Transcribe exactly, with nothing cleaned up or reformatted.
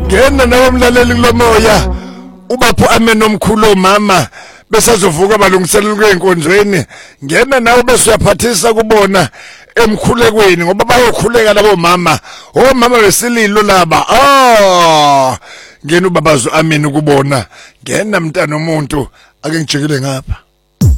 ngena nawe umlaleli kulomoya ubapho amen omkhulu omama besazovuka balungiselela kwenkonzweni ngena nawe bese uyaphathisa kubona emkhulekweni ngoba bayokhuleka labo mama omama besililo laba ah ngena ubabazo amen ukubona ngena mntana umuntu ake ngijikele ngapha